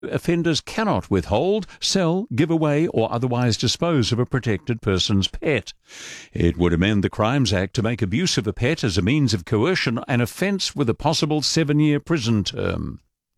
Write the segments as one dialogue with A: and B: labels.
A: Offenders cannot withhold, sell, give away or otherwise dispose of a protected person's pet. It would amend the Crimes Act to make abuse of a pet as a means of coercion an offence with a possible 7-year prison term.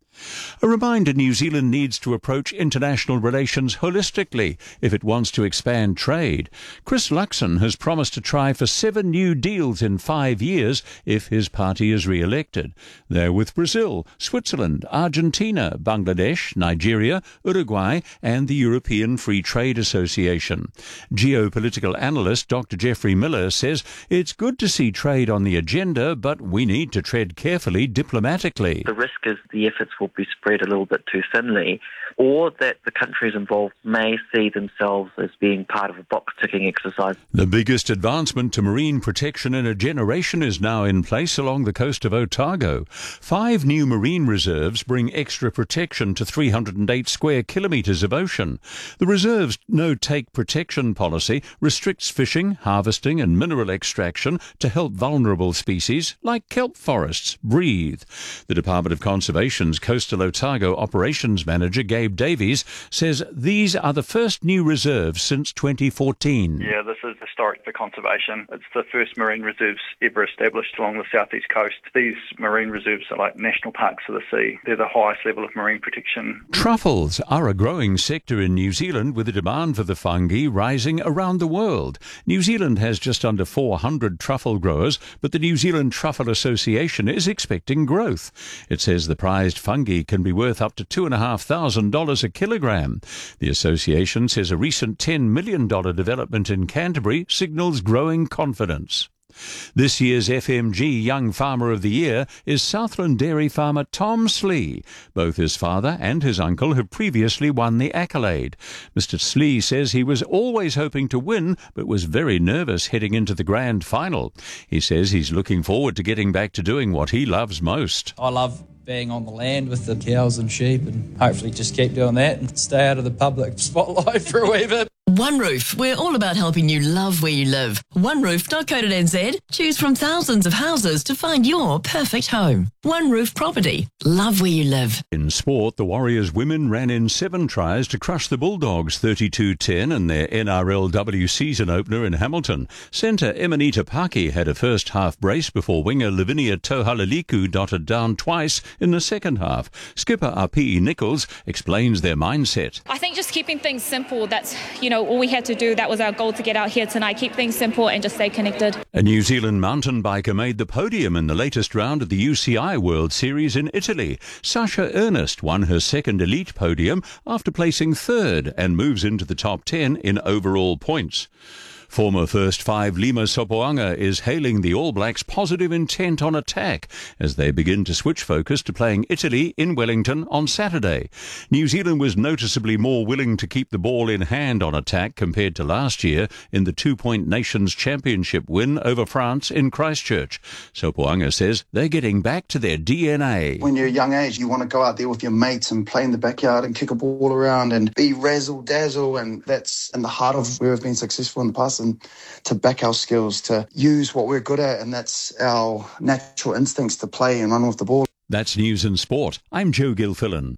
A: A reminder: New Zealand needs to approach international relations holistically if it wants to expand trade. Chris Luxon has promised to try for 7 new deals in 5 years if his party is re-elected. They're with Brazil, Switzerland, Argentina, Bangladesh, Nigeria, Uruguay and the European Free Trade Association. Geopolitical analyst Dr. Geoffrey Miller says it's good to see trade on the agenda, but we need to tread carefully diplomatically.
B: The risk is the efforts will be spread a little bit too thinly, or that the countries involved may see themselves as being part of a box-ticking exercise.
A: The biggest advancement to marine protection in a generation is now in place along the coast of Otago. 5 new marine reserves bring extra protection to 308 square kilometres of ocean. The reserve's no-take protection policy restricts fishing, harvesting and mineral extraction to help vulnerable species like kelp forests breathe. The Department of Conservation's Coastal Otago Operations Manager Gabe Davies says these are the first new reserves since 2014.
C: Yeah, this is historic for conservation. It's the first marine reserves ever established along the southeast coast. These marine reserves are like national parks of the sea. They're the highest level of marine protection.
A: Truffles are a growing sector in New Zealand, with the demand for the fungi rising around the world. New Zealand has just under 400 truffle growers, but the New Zealand Truffle Association is expecting growth. It says the prized fungi can be worth up to $2,500 a kilogram. The association says a recent $10 million development in Canterbury signals growing confidence. This year's FMG Young Farmer of the Year is Southland dairy farmer Tom Slee. Both his father and his uncle have previously won the accolade. Mr. Slee says he was always hoping to win, but was very nervous heading into the grand final. He says he's looking forward to getting back to doing what he loves most.
D: I love being on the land with the cows and sheep, and hopefully just keep doing that and stay out of the public spotlight for a wee bit.
E: OneRoof, we're all about helping you love where you live. OneRoof.co.nz. Choose from thousands of houses to find your perfect home. OneRoof Property. Love where you live.
A: In sport, the Warriors women ran in 7 tries to crush the Bulldogs 32-10 in their NRLW season opener in Hamilton. Centre Emanita Paki had a first half brace before winger Lavinia Tohalaliku dotted down twice in the second half. Skipper Api Nichols explains their mindset.
F: I think just keeping things simple, that's, all we had to do. That was our goal to get out here tonight. Keep things simple and just stay connected.
A: A New Zealand mountain biker made the podium in the latest round of the UCI World Series in Italy. Sasha Ernest won her second elite podium after placing 3rd and moves into the top 10 in overall points. Former First 5 Lima Sopoaga is hailing the All Blacks' positive intent on attack as they begin to switch focus to playing Italy in Wellington on Saturday. New Zealand was noticeably more willing to keep the ball in hand on attack compared to last year in the 2-point Nations Championship win over France in Christchurch. Sopoaga says they're getting back to their DNA.
G: When you're a young age, you want to go out there with your mates and play in the backyard and kick a ball around and be razzle-dazzle, and that's in the heart of where we've been successful in the past. And to back our skills, to use what we're good at, and that's our natural instincts to play and run with the ball.
A: That's News and Sport. I'm Joe Gilfillan.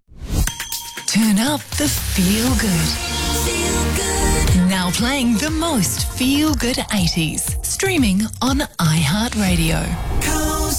E: Turn up the feel good. Now playing the most feel good 80s. Streaming on iHeartRadio.